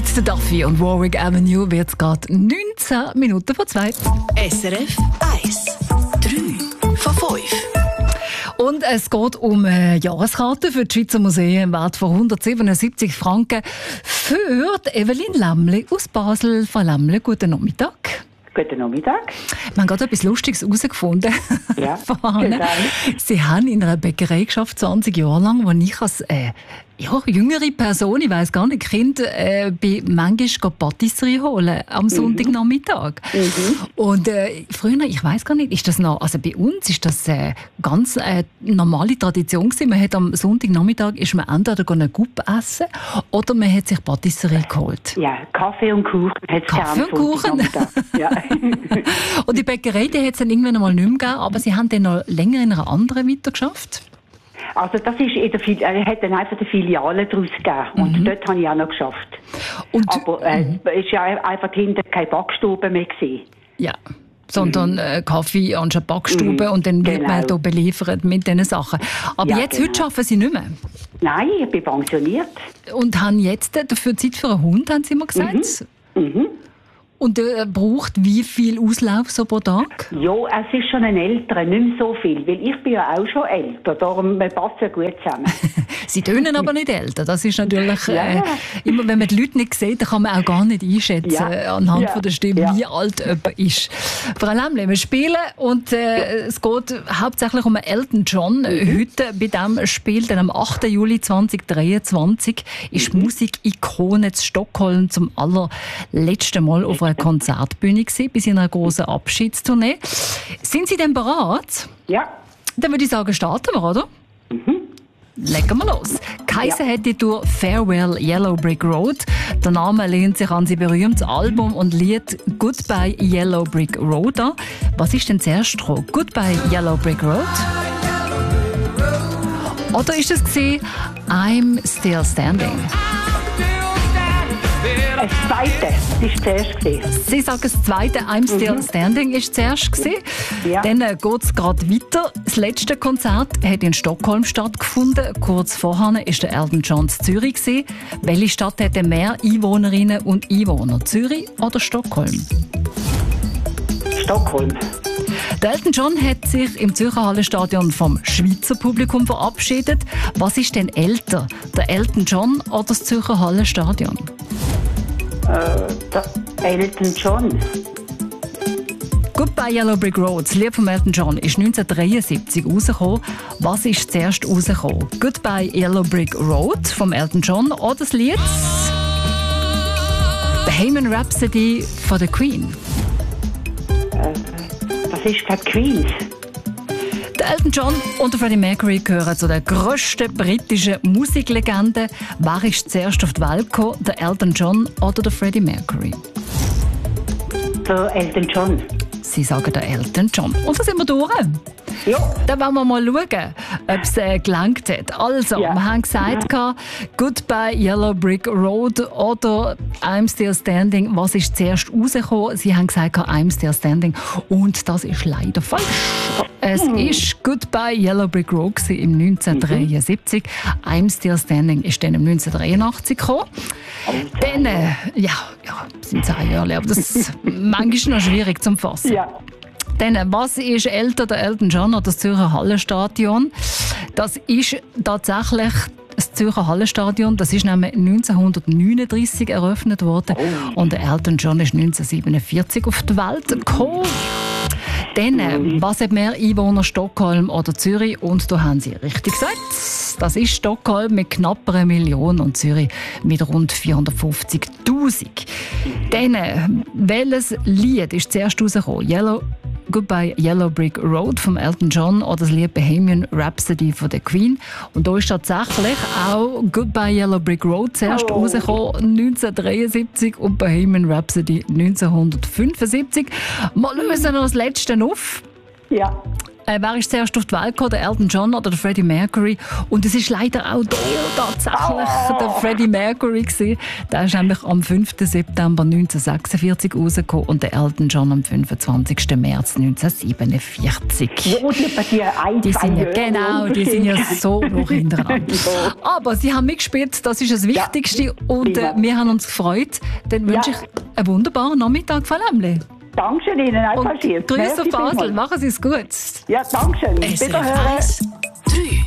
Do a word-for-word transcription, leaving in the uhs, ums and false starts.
Mit der Duffy und Warwick Avenue wird es gerade neunzehn Minuten vor zwei. S R F eins. drei von fünf. Und es geht um eine Jahreskarte für die Schweizer Museen im Wert von hundertsiebenundsiebzig Franken für Evelyn Lämmli aus Basel. Frau Lämmli, guten Nachmittag. Guten Nachmittag. Wir haben gerade etwas Lustiges herausgefunden. Ja, genau. Sie haben in einer Bäckerei geschafft, zwanzig Jahre lang, wo ich als äh, ja, jüngere Person, ich weiss gar nicht, Kind, äh, bin manchmal Patisserie holen am Sonntagnachmittag. Mhm. Und äh, früher, ich weiss gar nicht, ist das noch, also bei uns ist das äh, ganz äh, normale Tradition gewesen. Man hat am Sonntagnachmittag ist man entweder eine Guppe essen oder man hat sich Patisserie geholt. Ja, Kaffee und Kuchen hat es Kaffee und Kuchen? Ja. Und die Bäckerei, die hat es dann irgendwann einmal nicht mehr gegeben, aber Sie haben dann noch länger in einer anderen weitergeschafft? Also das ist in der Fili- er hat dann einfach eine Filiale daraus gegeben und mhm. dort habe ich auch noch geschafft. Und, aber äh, mhm. es war ja einfach hinter keine Backstube mehr gewesen. Ja, sondern mhm. äh, Kaffee an der Backstube mhm. und dann wird genau. man hier beliefert mit diesen Sachen. Aber ja, jetzt, genau. heute arbeiten Sie nicht mehr? Nein, ich bin pensioniert. Und haben jetzt dafür Zeit für einen Hund, haben Sie mir gesagt? Mhm. Mhm. Und er braucht wie viel Auslauf so pro Tag? Ja, es ist schon ein älterer, nicht mehr so viel, weil ich bin ja auch schon älter, darum wir passen ja gut zusammen. Sie tönen aber nicht älter, das ist natürlich, äh, immer wenn man die Leute nicht sieht, dann kann man auch gar nicht einschätzen ja. anhand ja. von der Stimme, ja. wie alt jemand ist. Frau Lämmli, wir spielen und äh, ja. es geht hauptsächlich um Elton John. Mhm. Heute bei diesem Spiel, dann am achten Juli zweitausenddreiundzwanzig, ist mhm. Musikikone in Stockholm zum allerletzten Mal auf einer Konzertbühne gewesen, bei seiner grossen Abschiedstournee. Sind Sie denn bereit? Ja. Dann würde ich sagen, starten wir, oder? Mhm. Legen wir los. Kaiser ja. hätte durch Farewell Yellow Brick Road. Der Name lehnt sich an sein berühmtes Album und Lied Goodbye Yellow Brick Road an. Was ist denn zuerst dran? Goodbye Yellow Brick Road? Oder ist es gewesen, I'm Still Standing? Das Zweite, das war zuerst gewesen. Sie sagen, das Zweite, I'm Still mhm. Standing, ist zuerst gewesen. Ja. Dann äh, geht es gerade weiter. Das letzte Konzert hat in Stockholm stattgefunden. Kurz vorher war der Elton John in Zürich gewesen. Welche Stadt hatte mehr Einwohnerinnen und Einwohner? Zürich oder Stockholm? Stockholm. Der Elton John hat sich im Zürcher Hallenstadion vom Schweizer Publikum verabschiedet. Was ist denn älter, der Elton John oder das Zürcher Hallenstadion? Äh, der Elton John. Goodbye Yellow Brick Road, das Lied von Elton John, ist neunzehnhundertdreiundsiebzig rausgekommen. Was ist zuerst rausgekommen? Goodbye Yellow Brick Road von Elton John oder das Lied Bohemian Rhapsody von der Queen? Äh, das ist der Queen. Der Elton John und der Freddie Mercury gehören zu den grössten britischen Musiklegenden. Wer ist zuerst auf die Welt gekommen? Der Elton John oder der Freddie Mercury? Der Elton John. Sie sagen der Elton John. Und da sind wir durch. Ja. Dann wollen wir mal schauen, ob es äh, gelangt hat. Also, ja. wir haben gesagt, ja. Goodbye Yellow Brick Road oder I'm Still Standing. Was ist zuerst rausgekommen? Sie haben gesagt, I'm Still Standing. Und das ist leider falsch. Es hm. ist Goodbye Yellow Brick Road im neunzehnhundertdreiundsiebzig. Mhm. I'm Still Standing ist dann im neunzehnhundertdreiundachtzig gekommen. Oh, dann, äh, ja, ja, sind zehn Jahre, aber das ist manchmal noch schwierig zu fassen. Ja. Dann, was ist älter, der Elton John oder das Zürcher Hallenstadion? Das ist tatsächlich das Zürcher Hallenstadion. Das ist nämlich neunzehnhundertneununddreißig eröffnet worden. Oh. Und der Elton John ist neunzehnhundertsiebenundvierzig auf die Welt gekommen. Dann, was hat mehr Einwohner, Stockholm oder Zürich? Und da haben Sie richtig gesagt. Das ist Stockholm mit knapp einer Million und Zürich mit rund vierhundertfünfzigtausend. Dann, welches Lied ist zuerst rausgekommen? Yellow Goodbye Yellow Brick Road von Elton John oder das Lied Bohemian Rhapsody von der Queen. Und da ist tatsächlich auch Goodbye Yellow Brick Road zuerst oh. rausgekommen, neunzehnhundertdreiundsiebzig und Bohemian Rhapsody neunzehnhundertfünfundsiebzig. Wir lösen noch das Letzte auf. Ja. äh, wer ist zuerst auf die Welt gekommen, der Elton John oder der Freddie Mercury? Und es ist leider auch der tatsächlich oh. der Freddie Mercury gewesen. Der ist nämlich am fünften September neunzehnhundertsechsundvierzig rausgekommen und der Elton John am fünfundzwanzigsten März neunzehnhundertsiebenundvierzig. Ja, die, ein, die sind ja, genau, die sind ja so noch hintereinander. Aber sie haben mitgespielt, das ist das Wichtigste. Ja. Und äh, wir haben uns gefreut. Dann wünsche ja. ich einen wunderbaren Nachmittag, Frau Lämmle. Dankeschön Ihnen, einfach Grüße auf Basel, machen Sie es gut. Ja, Dankeschön. Wiederhören.